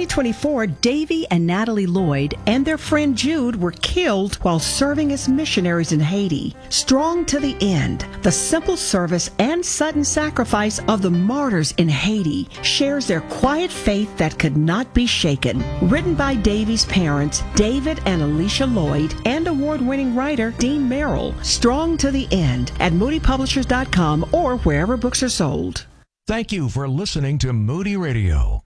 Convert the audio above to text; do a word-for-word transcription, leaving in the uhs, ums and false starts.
twenty twenty-four, Davy and Natalie Lloyd and their friend Jude were killed while serving as missionaries in Haiti. Strong to the end, the simple service and sudden sacrifice of the martyrs in Haiti shares their quiet faith that could not be shaken. Written by Davy's parents, David and Alicia Lloyd, and award-winning writer Dean Merrill. Strong to the End at moody publishers dot com or wherever books are sold. Thank you for listening to Moody Radio.